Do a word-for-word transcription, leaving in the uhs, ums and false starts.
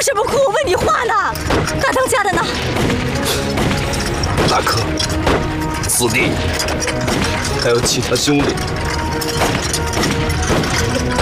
什么哭？我问你话呢。大当家的呢？ 大哥，四弟，还有其他兄弟，